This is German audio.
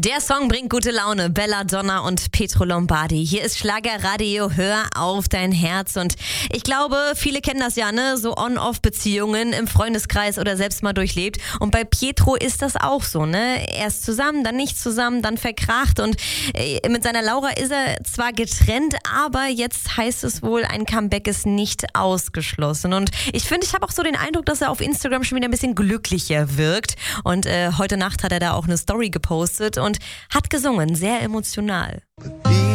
Der Song bringt gute Laune. Belladonna und Pietro Lombardi. Hier ist Schlagerradio. Hör auf dein Herz. Und ich glaube, viele kennen das ja, ne? So On-Off-Beziehungen im Freundeskreis oder selbst mal durchlebt. Und bei Pietro ist das auch so, ne? Erst zusammen, dann nicht zusammen, dann verkracht. Und mit seiner Laura ist er zwar getrennt, aber jetzt heißt es wohl, ein Comeback ist nicht ausgeschlossen. Und ich finde, ich habe auch so den Eindruck, dass er auf Instagram schon wieder ein bisschen glücklicher wirkt. Und heute Nacht hat er da auch eine Story gepostet und hat gesungen, sehr emotional.